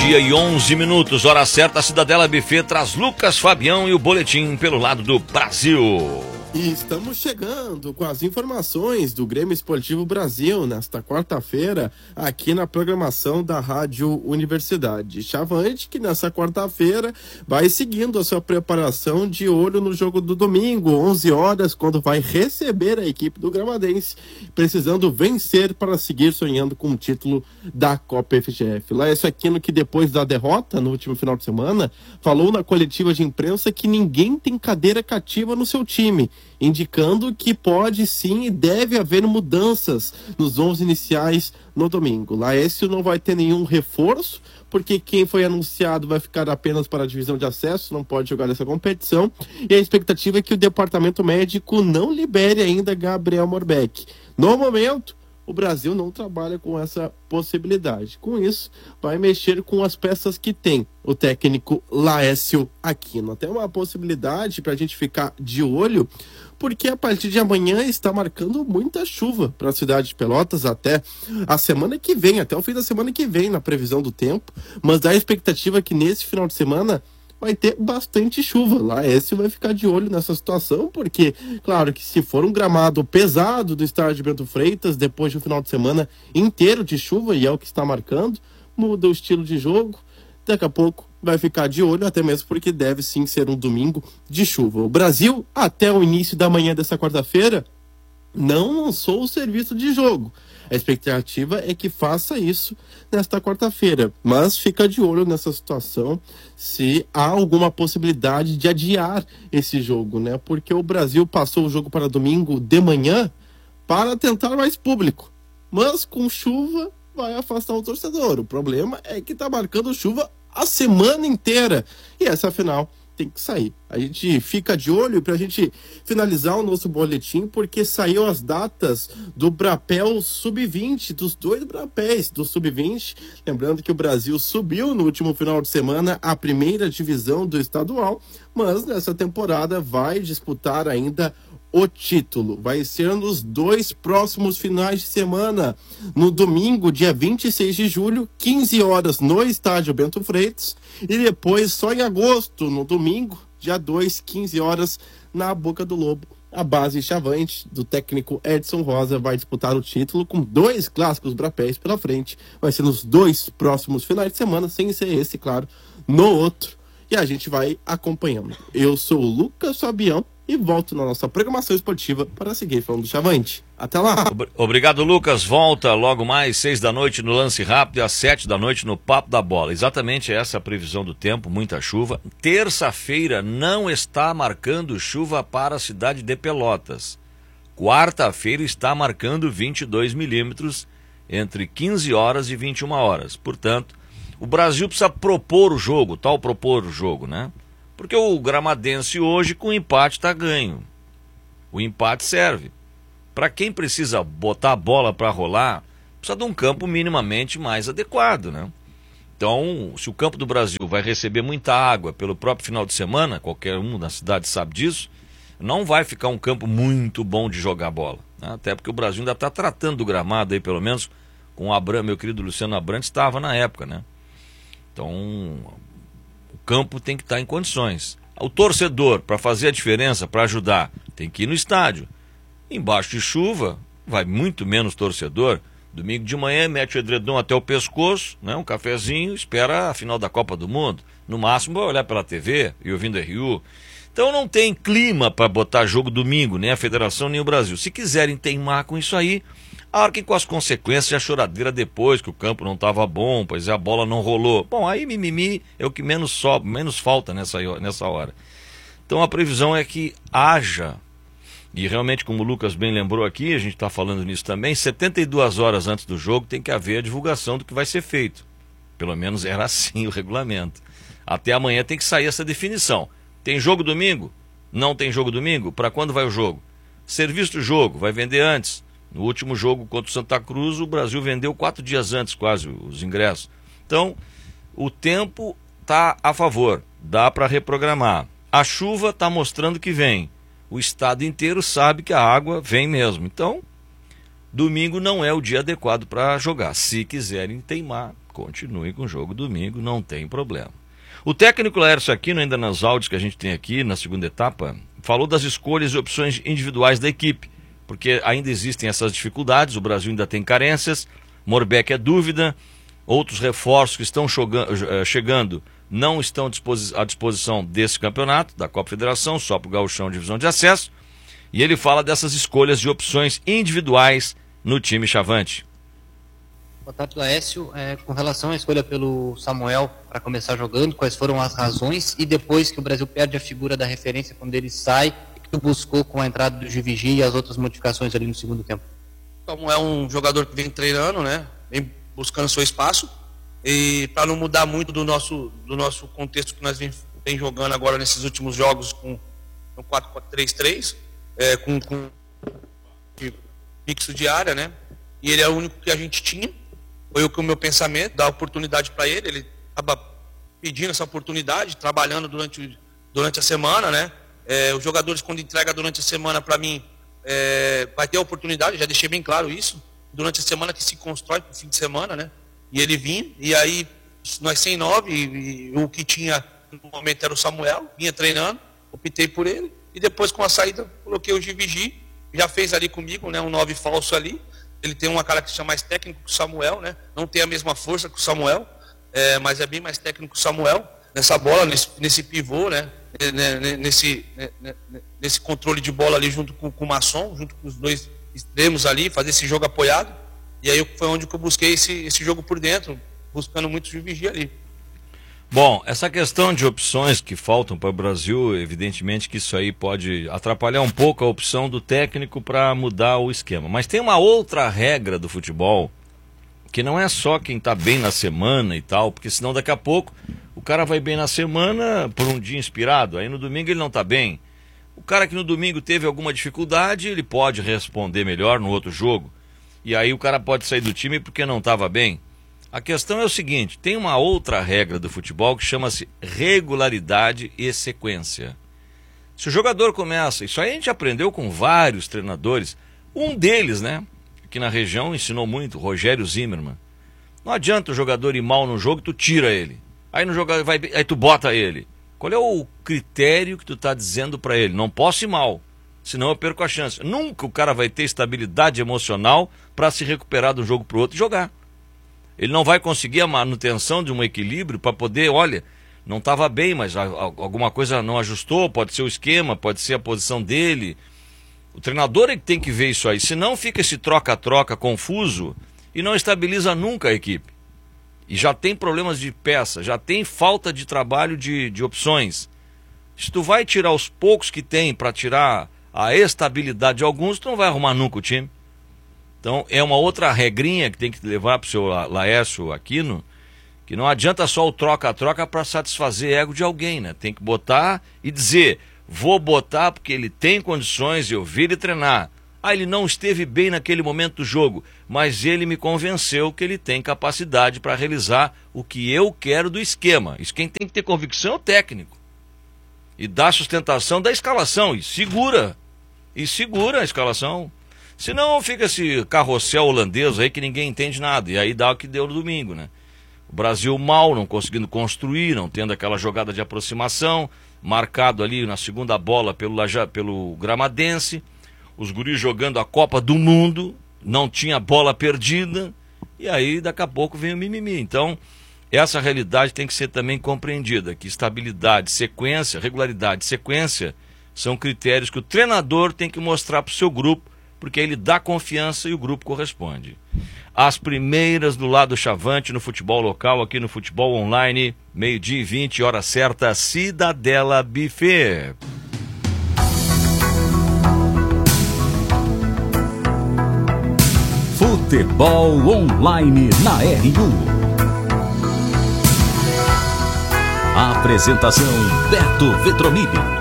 meio-dia e 11 minutos, hora certa, a Cidadela Buffet traz Lucas Fabião e o boletim pelo lado do Brasil. E estamos chegando com as informações do Grêmio Esportivo Brasil nesta quarta-feira, aqui na programação da Rádio Universidade. Chavante, que nessa quarta-feira vai seguindo a sua preparação de olho no jogo do domingo, 11 horas, quando vai receber a equipe do Gramadense, precisando vencer para seguir sonhando com o título da Copa FGF. Laércio Aquino, que depois da derrota no último final de semana, falou na coletiva de imprensa que ninguém tem cadeira cativa no seu time, indicando que pode sim e deve haver mudanças nos 11 iniciais no domingo. Laércio não vai ter nenhum reforço, porque quem foi anunciado vai ficar apenas para a divisão de acesso, não pode jogar nessa competição, e a expectativa é que o departamento médico não libere ainda Gabriel Morbeck. No momento, o Brasil não trabalha com essa possibilidade. Com isso, vai mexer com as peças que tem o técnico Laércio Aquino. Até uma possibilidade para a gente ficar de olho, porque a partir de amanhã está marcando muita chuva para a cidade de Pelotas até a semana que vem, até o fim da semana que vem, na previsão do tempo, mas dá a expectativa que nesse final de semana vai ter bastante chuva. Laércio vai ficar de olho nessa situação, porque, claro, que se for um gramado pesado do estádio Bento Freitas, depois de um final de semana inteiro de chuva, e é o que está marcando, muda o estilo de jogo, daqui a pouco vai ficar de olho, até mesmo porque deve sim ser um domingo de chuva. O Brasil, até o início da manhã dessa quarta-feira, não lançou o serviço de jogo. A expectativa é que faça isso nesta quarta-feira, mas fica de olho nessa situação se há alguma possibilidade de adiar esse jogo, né? Porque o Brasil passou o jogo para domingo de manhã para tentar mais público, mas com chuva vai afastar o torcedor. O problema é que está marcando chuva a semana inteira e essa final tem que sair. A gente fica de olho para a gente finalizar o nosso boletim, porque saiu as datas do Brapel Sub-20, dos dois Brapéis do Sub-20. Lembrando que o Brasil subiu no último final de semana à primeira divisão do estadual, mas nessa temporada vai disputar ainda o título. Vai ser nos dois próximos finais de semana. No domingo, dia 26 de julho, 15 horas no estádio Bento Freitas, e depois só em agosto, no domingo, dia 2, 15 horas, na Boca do Lobo. A base Chavante do técnico Edson Rosa vai disputar o título com dois clássicos brapéis pela frente. Vai ser nos dois próximos finais de semana, sem ser esse, claro, no outro. E a gente vai acompanhando. Eu sou o Lucas Fabião e volto na nossa programação esportiva para seguir falando do Chavante. Até lá! Obrigado, Lucas. Volta logo mais, 6 da noite no Lance Rápido e às 7 da noite no Papo da Bola. Exatamente essa é a previsão do tempo, muita chuva. Terça-feira não está marcando chuva para a cidade de Pelotas. Quarta-feira está marcando 22 milímetros entre 15 horas e 21 horas. Portanto, o Brasil precisa propor o jogo, propor o jogo, né? Porque o Gramadense hoje com o empate está ganho. O empate serve. Para quem precisa botar a bola para rolar, precisa de um campo minimamente mais adequado, né? Então, se o campo do Brasil vai receber muita água pelo próprio final de semana, qualquer um na cidade sabe disso, não vai ficar um campo muito bom de jogar bola, né? Até porque o Brasil ainda está tratando do gramado aí, pelo menos, com o Abrantes, meu querido Luciano Abrantes estava na época, né? Então, o campo tem que estar em condições. O torcedor, para fazer a diferença, para ajudar, tem que ir no estádio. Embaixo de chuva, vai muito menos torcedor. Domingo de manhã, mete o edredom até o pescoço, né? Um cafezinho, espera a final da Copa do Mundo. No máximo, vai olhar pela TV e ouvindo RU. Então, não tem clima para botar jogo domingo, nem a Federação, nem o Brasil. Se quiserem teimar com isso aí, arquem com as consequências e a choradeira depois, que o campo não estava bom, pois a bola não rolou. Bom, aí mimimi é o que menos sobe, menos falta nessa hora. Então a previsão é que haja, e realmente como o Lucas bem lembrou aqui, a gente está falando nisso também, 72 horas antes do jogo tem que haver a divulgação do que vai ser feito. Pelo menos era assim o regulamento. Até amanhã tem que sair essa definição. Tem jogo domingo? Não tem jogo domingo? Para quando vai o jogo? Serviço do jogo, vai vender antes. No último jogo contra o Santa Cruz, o Brasil vendeu 4 dias antes quase os ingressos. Então, o tempo está a favor, dá para reprogramar. A chuva está mostrando que vem. O estado inteiro sabe que a água vem mesmo. Então, domingo não é o dia adequado para jogar. Se quiserem teimar, continue com o jogo domingo, não tem problema. O técnico Laércio Aquino, ainda nos áudios que a gente tem aqui na segunda etapa, falou das escolhas e opções individuais da equipe, porque ainda existem essas dificuldades, o Brasil ainda tem carências, Morbeck é dúvida, outros reforços que estão chegando não estão à disposição desse campeonato, da Copa Federação, só para o Gauchão Divisão de Acesso, e ele fala dessas escolhas e opções individuais no time Chavante. Boa tarde, Laércio. Com relação à escolha pelo Samuel para começar jogando, quais foram as razões e depois que o Brasil perde a figura da referência quando ele sai, o que tu buscou com a entrada do Givigi e as outras modificações ali no segundo tempo? Samuel é um jogador que vem treinando, né? Vem buscando seu espaço e para não mudar muito do nosso contexto que nós vem jogando agora nesses últimos jogos com 4-4-3-3, com fixo de área, né? E ele é o único que a gente tinha. Foi o meu pensamento, dar oportunidade para ele. Ele acaba pedindo essa oportunidade, trabalhando durante a semana, né? Os jogadores, quando entregam durante a semana para mim, vai ter a oportunidade, já deixei bem claro isso. Durante a semana que se constrói para o fim de semana, né? E ele vinha, e aí nós sem 9, e o que tinha no momento era o Samuel, vinha treinando, optei por ele. E depois com a saída, coloquei o Givigi, já fez ali comigo, né? Um 9 falso ali. Ele tem uma característica mais técnica que o Samuel, né? Não tem a mesma força que o Samuel, mas é bem mais técnico que o Samuel nessa bola, nesse pivô, né? Nesse controle de bola ali junto com o Masson, junto com os dois extremos ali, fazer esse jogo apoiado. E aí foi onde que eu busquei esse jogo por dentro, buscando muito o Vigia ali. Bom, essa questão de opções que faltam para o Brasil, evidentemente que isso aí pode atrapalhar um pouco a opção do técnico para mudar o esquema. Mas tem uma outra regra do futebol, que não é só quem está bem na semana e tal, porque senão daqui a pouco o cara vai bem na semana por um dia inspirado, aí no domingo ele não está bem. O cara que no domingo teve alguma dificuldade, ele pode responder melhor no outro jogo. E aí o cara pode sair do time porque não estava bem. A questão é o seguinte, tem uma outra regra do futebol que chama-se regularidade e sequência. Se o jogador começa, isso aí a gente aprendeu com vários treinadores, um deles, né, aqui na região ensinou muito, Rogério Zimmermann. Não adianta o jogador ir mal no jogo, tu tira ele. Aí no jogo aí tu bota ele. Qual é o critério que tu está dizendo para ele? Não posso ir mal, senão eu perco a chance. Nunca o cara vai ter estabilidade emocional para se recuperar de um jogo para o outro e jogar. Ele não vai conseguir a manutenção de um equilíbrio para poder, olha, não estava bem, mas alguma coisa não ajustou, pode ser o esquema, pode ser a posição dele. O treinador é que tem que ver isso aí, senão fica esse troca-troca confuso e não estabiliza nunca a equipe. E já tem problemas de peça, já tem falta de trabalho de opções. Se tu vai tirar os poucos que tem para tirar a estabilidade de alguns, tu não vai arrumar nunca o time. Então é uma outra regrinha que tem que levar para o seu Laércio Aquino, que não adianta só o troca-troca para satisfazer ego de alguém, né? Tem que botar e dizer, vou botar porque ele tem condições, eu vi ele treinar. Ah, ele não esteve bem naquele momento do jogo, mas ele me convenceu que ele tem capacidade para realizar o que eu quero do esquema. Isso quem tem que ter convicção é o técnico. E dá sustentação da escalação, e segura a escalação. Senão fica esse carrossel holandês aí que ninguém entende nada, e aí dá o que deu no domingo, né? O Brasil mal, não conseguindo construir, não tendo aquela jogada de aproximação, marcado ali na segunda bola pelo Gramadense, os guris jogando a Copa do Mundo, não tinha bola perdida, e aí daqui a pouco vem o mimimi. Então, essa realidade tem que ser também compreendida, que estabilidade, sequência, regularidade, sequência, são critérios que o treinador tem que mostrar para o seu grupo, porque ele dá confiança e o grupo corresponde. As primeiras do lado Chavante no futebol local, aqui no Futebol Online, 12h20, hora certa, Cidadela Buffet. Futebol Online na RU. Apresentação Beto Vetromilli.